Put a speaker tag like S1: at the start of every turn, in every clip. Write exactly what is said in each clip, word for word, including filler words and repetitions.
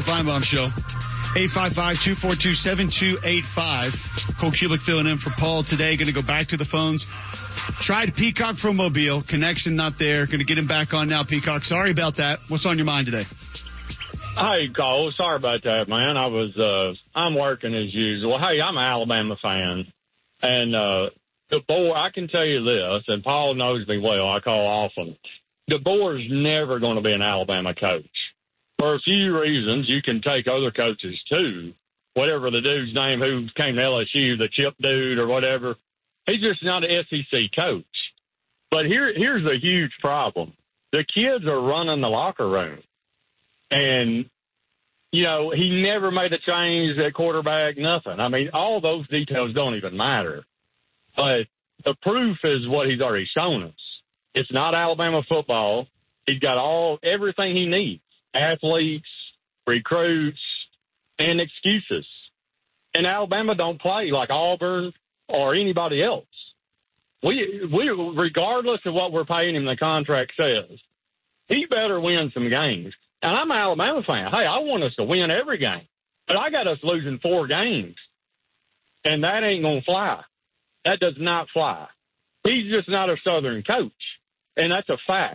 S1: Paul Feinbaum Show. eight five five, two four two, seven two eight five. Cole Kulik filling in for Paul today. Going to go back to the phones. Tried Peacock from Mobile. Connection not there. Going to get him back on now, Peacock. Sorry about that. What's on your mind today?
S2: Hey, Cole. Sorry about that, man. I was, uh, I'm working as usual. Hey, I'm an Alabama fan. And, uh, DeBoer, I can tell you this, and Paul knows me well. I call often. DeBoer's never going to be an Alabama coach. For a few reasons, you can take other coaches too. Whatever the dude's name who came to L S U, the chip dude or whatever, he's just not an S E C coach. But here, here's a huge problem. The kids are running the locker room. And, you know, he never made a change at quarterback, nothing. I mean, all those details don't even matter. But the proof is what he's already shown us. It's not Alabama football. He's got all everything he needs. Athletes, recruits, and excuses. And Alabama don't play like Auburn or anybody else. We, we, regardless of what we're paying him, the contract says, he better win some games. And I'm an Alabama fan. Hey, I want us to win every game. But I got us losing four games. And that ain't going to fly. That does not fly. He's just not a Southern coach. And that's a fact.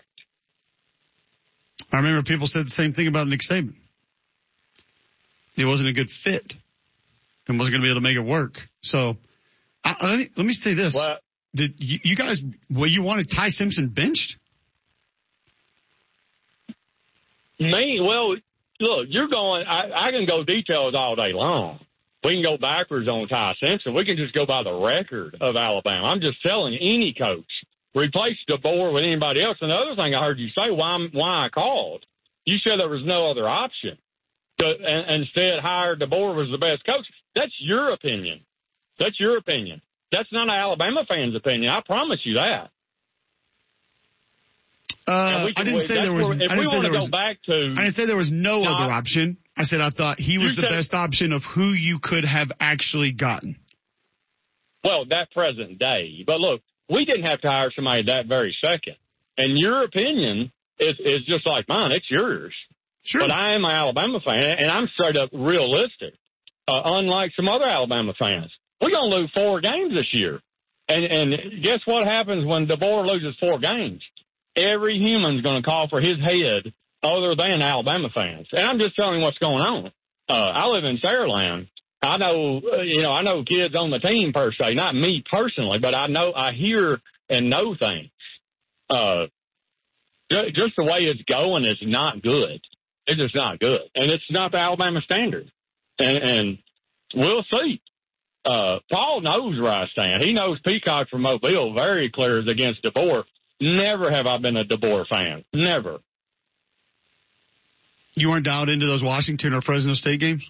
S1: I remember people said the same thing about Nick Saban. He wasn't a good fit and wasn't going to be able to make it work. So I, let me let me say this:
S2: well,
S1: Did you, you guys? Well, you wanted Ty Simpson benched?
S2: Me? Well, look, you're going. I, I can go details all day long. We can go backwards on Ty Simpson. We can just go by the record of Alabama. I'm just telling you, any coach. Replace DeBoer with anybody else. And the other thing I heard you say, why, why I called, you said there was no other option. To, and, instead, hire DeBoer was the best coach. That's your opinion. That's your opinion. That's not an Alabama fan's opinion. I promise you that.
S1: Uh, I didn't say there was.
S2: Where, if
S1: I didn't
S2: we
S1: say
S2: want
S1: there
S2: to
S1: was.
S2: go back to,
S1: I didn't say there was no
S2: no,
S1: other
S2: I,
S1: option. I said I thought he was the
S2: said,
S1: best option of who you could have actually gotten.
S2: Well, that present day. But look, we didn't have to hire somebody that very second. And your opinion is, is just like mine. It's yours.
S1: Sure.
S2: But I am an Alabama fan, and I'm straight up realistic, uh, unlike some other Alabama fans. We're going to lose four games this year. And, and guess what happens when DeBoer loses four games? Every human's going to call for his head other than Alabama fans. And I'm just telling you what's going on. Uh, I live in Saraland. I know, you know, I know kids on the team per se, not me personally, but I know, I hear and know things. Uh, just the way it's going is not good. It's just not good. And it's not the Alabama standard. And, and we'll see. Uh, Paul knows where I stand. He knows Peacock from Mobile very clear is against DeBoer. Never have I been a DeBoer fan. Never.
S1: You weren't dialed into those Washington or Fresno State games?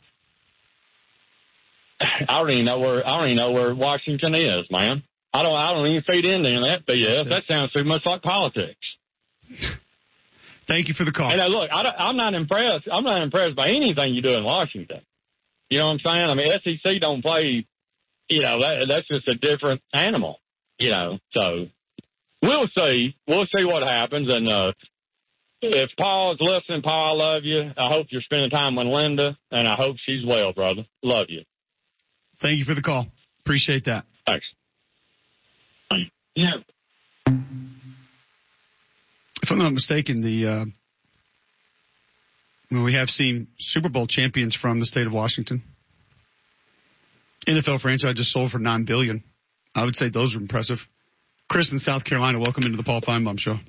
S2: I don't even know where I don't even know where Washington is, man. I don't I don't even feed into that B S. That sounds too much like politics.
S1: Thank you for the call.
S2: And uh, look, I don't, I'm not impressed. I'm not impressed by anything you do in Washington. You know what I'm saying? I mean, S E C don't play. You know, that that's just a different animal. You know, so we'll see. We'll see what happens. And uh, if Paul's listening, Paul, I love you. I hope you're spending time with Linda, and I hope she's well, brother. Love you.
S1: Thank you for the call. Appreciate that.
S2: Thanks. Yeah.
S1: If I'm not mistaken, the uh, well, we have seen Super Bowl champions from the state of Washington. N F L franchise just sold for nine billion dollars. I would say those are impressive. Chris in South Carolina, welcome into the Paul Feinbaum Show.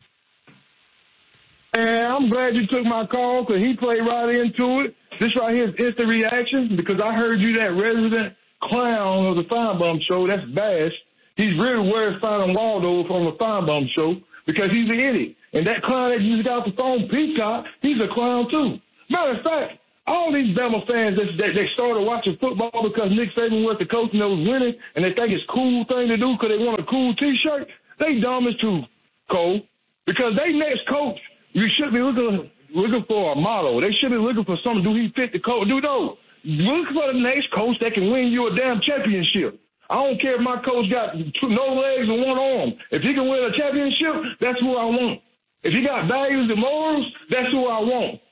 S3: And I'm glad you took my call because he played right into it. This right here is instant reaction because I heard you that resident clown of the Feinbaum Show. That's Bash. He's really worse finding Waldo from the Feinbaum Show because he's an idiot. And that clown that you got the phone, Peacock, he's a clown too. Matter of fact, all these Bama fans that, that they started watching football because Nick Saban was the coach and they was winning, and they think it's a cool thing to do because they want a cool T-shirt. They dumb as too, Cole. Because they next coach, you should be looking looking for a model. They should be looking for something. Do he fit the coach? Do no. Look for the next coach that can win you a damn championship. I don't care if my coach got two, no legs and one arm. If he can win a championship, that's who I want. If he got values and morals, that's who I want.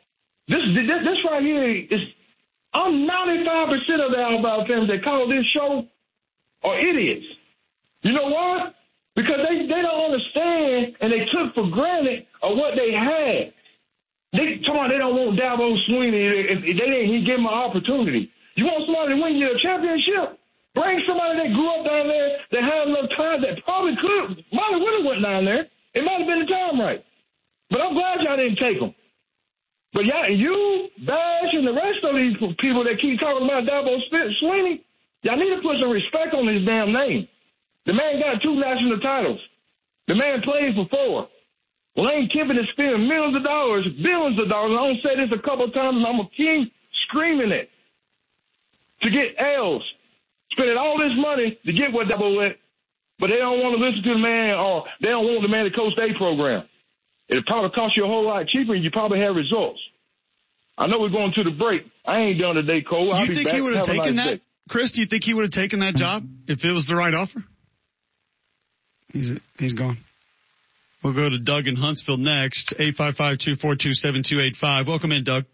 S3: This, this, this right here is, I'm ninety-five percent of the Alabama fans that call this show are idiots. You know why? Because they, they don't understand and they took for granted of what they had. They come on, they don't want Dabo Swinney if, if they didn't give them an opportunity. You want somebody to win you a championship? Bring somebody that grew up down there that had enough time that probably could, might have would have went down there. It might have been the time right. But I'm glad y'all didn't take them. But y'all, you, Bash, and the rest of these people that keep talking about Dabo Swinney, y'all need to put some respect on his damn name. The man got two national titles. The man played for four. Lane Kiffin is spending millions of dollars, billions of dollars. I don't say this a couple of times, and I'm a king screaming it. To get L's. Spending all this money to get what Dabo went, but they don't want to listen to the man, or they don't want the man to coach their program. It'll probably cost you a whole lot cheaper, and you probably have results. I know we're going to the break. I ain't done today, Cole. I'll
S1: you
S3: be
S1: think
S3: back.
S1: he would have
S3: have
S1: taken
S3: nice
S1: that?
S3: Day.
S1: Chris, do you think he would have taken that job if it was the right offer? He's he's gone. We'll go to Doug in Huntsville next. eight five five, two four two, seven two eight five. Welcome in, Doug.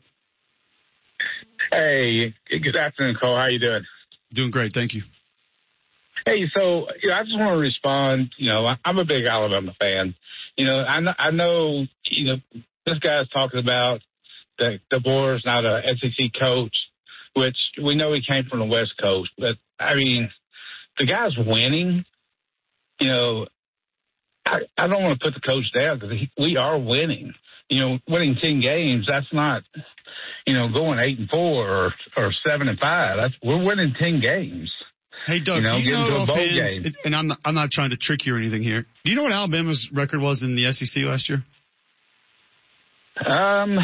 S4: Hey, good afternoon, Cole. How you doing?
S1: Doing great, thank you.
S4: Hey, so you know, I just want to respond. You know, I'm a big Alabama fan. You know, I know, I know you know, this guy's talking about that DeBoer's not a S E C coach, which we know he came from the West Coast. But, I mean, the guy's winning. You know, I, I don't want to put the coach down because we are winning. You know, winning ten games, that's not, you know, going eight and four or, or seven and five. That's, we're winning ten games.
S1: Hey, Doug,
S4: you know,
S1: you
S4: get
S1: know
S4: into a bowl
S1: offhand,
S4: game.
S1: and I'm not, I'm not trying to trick you or anything here. Do you know what Alabama's record was in the S E C last year?
S4: Um,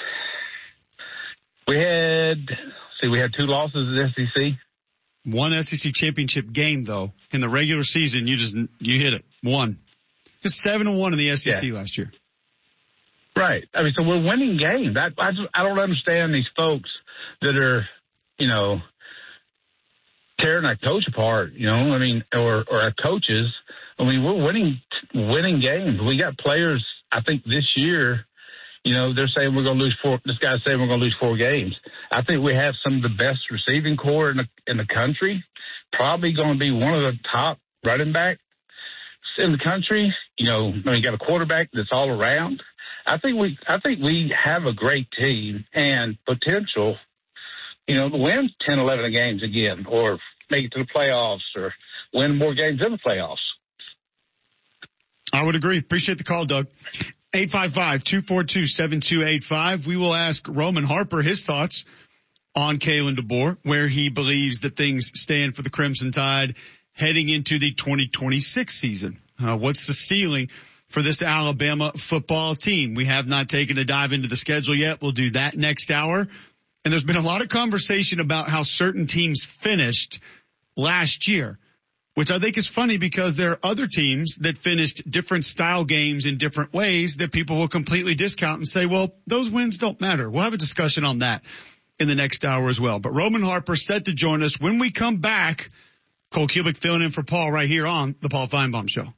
S4: we had, see, we had two losses in the S E C.
S1: One S E C championship game, though. In the regular season, you just, you hit it. One. Just seven and one in the S E C yeah. last year.
S4: Right. I mean, so we're winning games. I, I, just, I don't understand these folks that are, you know, tearing our coach apart, you know, I mean, or, or our coaches. I mean, we're winning, winning games. We got players, I think this year, you know, they're saying we're going to lose four, this guy's saying we're going to lose four games. I think we have some of the best receiving core in the, in the country, probably going to be one of the top running backs in the country. You know, I mean, you got a quarterback that's all around. I think we, I think we have a great team and potential, you know, to win ten, eleven games again, or make it to the playoffs, or win more games in the playoffs.
S1: I would agree. Appreciate the call, Doug. eight five five, two four two, seven two eight five. We will ask Roman Harper his thoughts on Kalen DeBoer, where he believes that things stand for the Crimson Tide heading into the twenty twenty-six season. Uh, what's the ceiling for this Alabama football team? We have not taken a dive into the schedule yet. We'll do that next hour. And there's been a lot of conversation about how certain teams finished last year, which I think is funny because there are other teams that finished different style games in different ways that people will completely discount and say, well, those wins don't matter. We'll have a discussion on that in the next hour as well. But Roman Harper set to join us when we come back. Cole Kubick filling in for Paul right here on the Paul Feinbaum Show.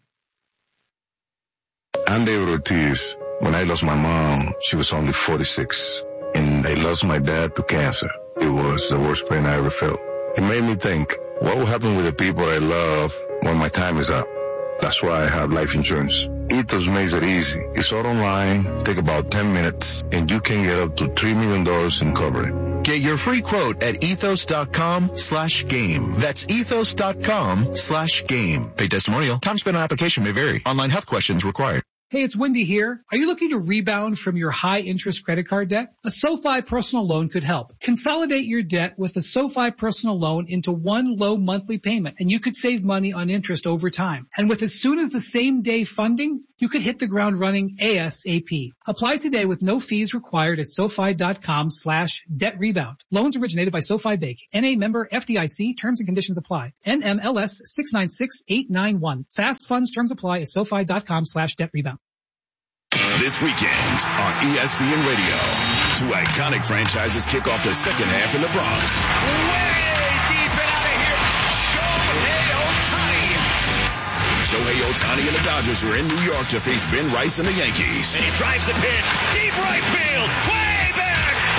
S5: I'm David Ortiz. When I lost my mom, she was only forty-six. And I lost my dad to cancer. It was the worst pain I ever felt. It made me think, what will happen with the people I love when my time is up? That's why I have life insurance. Ethos makes it easy. It's all online, take about ten minutes, and you can get up to three million dollars in coverage.
S6: Get your free quote at ethos.com slash game. That's ethos.com slash game. Pay testimonial. Time spent on application may vary. Online health questions required.
S7: Hey, it's Wendy here. Are you looking to rebound from your high-interest credit card debt? A SoFi personal loan could help. Consolidate your debt with a SoFi personal loan into one low monthly payment, and you could save money on interest over time. And with as soon as the same day funding, you could hit the ground running ASAP. Apply today with no fees required at SoFi.com slash debt rebound. Loans originated by SoFi Bank. N A member F D I C. Terms and conditions apply. N M L S six nine six eight nine one. Fast funds terms apply at SoFi.com slash debt rebound.
S8: This weekend on E S P N Radio, two iconic franchises kick off the second half in the Bronx.
S9: Way deep and out of here, Shohei Ohtani.
S8: Shohei Ohtani and the Dodgers are in New York to face Ben Rice and the Yankees.
S9: And he drives the pitch, deep right field, way back,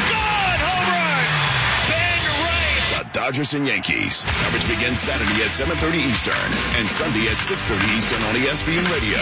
S8: Dodgers and Yankees. Coverage begins Saturday at seven thirty Eastern and Sunday at six thirty Eastern on E S P N Radio.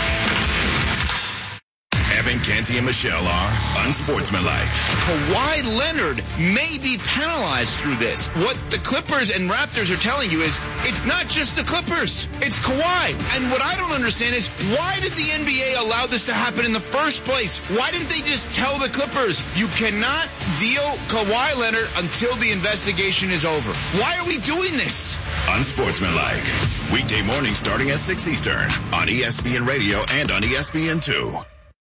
S8: Evan, Canty, and Michelle are unsportsmanlike.
S10: Kawhi Leonard may be penalized through this. What the Clippers and Raptors are telling you is it's not just the Clippers. It's Kawhi. And what I don't understand is why did the N B A allow this to happen in the first place? Why didn't they just tell the Clippers, you cannot deal Kawhi Leonard until the investigation is over? Why are we doing this?
S8: Unsportsmanlike. Weekday morning starting at six Eastern on E S P N Radio and on E S P N two.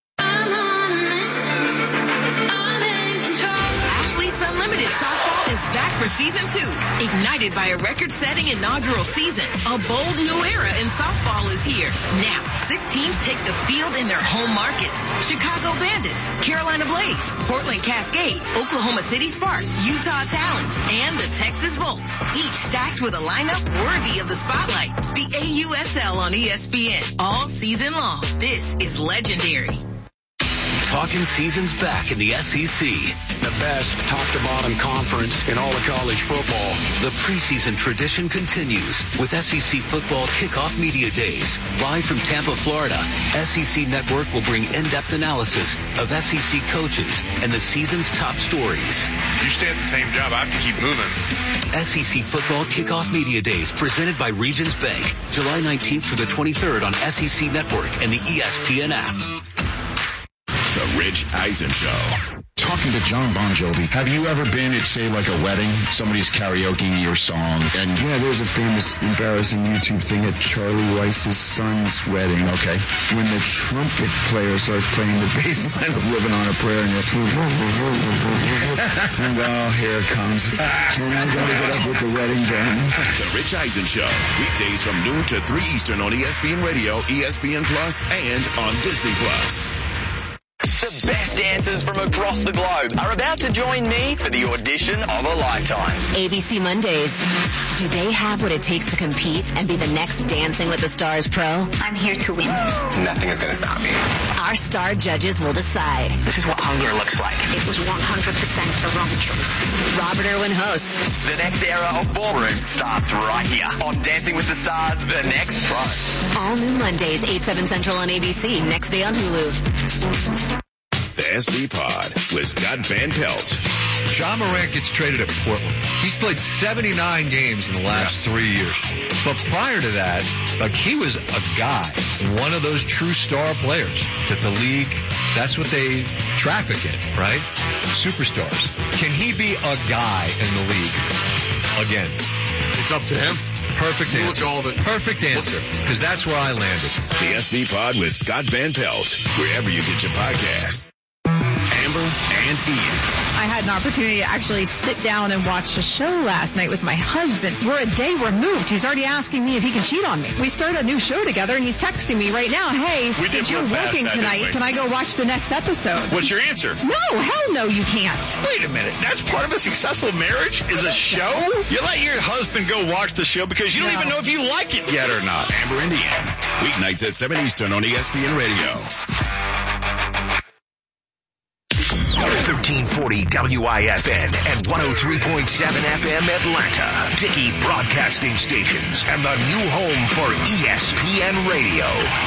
S11: Athletes Unlimited Softball is back for season two. Ignited by a record-setting inaugural season, a bold new era in softball is here. Now, six teams take the field in their home markets. Chicago Bandits, Carolina Blaze, Portland Cascade, Oklahoma City Sparks, Utah Talons, and the Texas Volts. Each stacked with a lineup worthy of the spotlight. The A U S L on E S P N all season long. This is legendary.
S12: Talking season's back in the S E C. The best top-to-bottom conference in all of college football. The preseason tradition continues with S E C Football Kickoff Media Days. Live from Tampa, Florida, S E C Network will bring in-depth analysis of S E C coaches and the season's top stories.
S13: You stay at the same job, I have to keep moving.
S12: S E C Football Kickoff Media Days presented by Regions Bank. July nineteenth through the twenty-third on S E C Network and the E S P N app.
S8: The Rich Eisen Show.
S14: Talking to John Bon Jovi, have you ever been at, say, like a wedding? Somebody's karaokeing your song, and
S15: yeah, there's a famous, embarrassing YouTube thing at Charlie Weiss's son's wedding.
S14: Okay.
S15: When the trumpet player starts playing the bass line of Living on a Prayer, and you're and oh, here it comes. And I'm going to get up with the wedding band.
S8: The Rich Eisen Show, weekdays from noon to three Eastern on E S P N Radio, E S P N Plus, and on Disney Plus.
S16: The best dancers from across the globe are about to join me for the audition of a lifetime.
S17: A B C Mondays. Do they have what it takes to compete and be the next Dancing with the Stars pro? I'm here to win.
S16: Nothing is going to stop me.
S17: Our star judges will decide.
S16: This is what hunger looks like.
S17: It was one hundred percent the wrong choice. Robert Irwin hosts.
S16: The next era of ballroom starts right here on Dancing with the Stars, the next pro.
S17: All new Mondays, eight, seven Central on A B C. Next day on Hulu.
S8: The S B Pod with Scott Van Pelt.
S18: Ja Morant gets traded at Portland. He's played seventy-nine games in the last yeah. three years. But prior to that, like he was a guy, one of those true star players that the league, that's what they traffic in, right? Superstars. Can he be a guy in the league again?
S13: It's up to him.
S18: Perfect answer. All of it. Perfect answer. Because that's where I landed.
S8: The S B Pod with Scott Van Pelt, wherever you get your podcasts. Amber and Ian.
S19: I had an opportunity to actually sit down and watch a show last night with my husband. We're a day removed. He's already asking me if he can cheat on me. We started a new show together, and he's texting me right now, hey,
S13: we
S19: since you're working
S13: that,
S19: tonight, can I go watch the next episode?
S13: What's your answer?
S19: No, hell no, you can't.
S13: Wait a minute. That's part of a successful marriage is a show? You let your husband go watch the show because you don't no. even know if you like it yet or not.
S8: Amber and Ian. Weeknights at seven Eastern on E S P N Radio.
S20: thirteen forty W I F N and one oh three point seven F M Atlanta. Dickey Broadcasting Stations and the new home for E S P N Radio.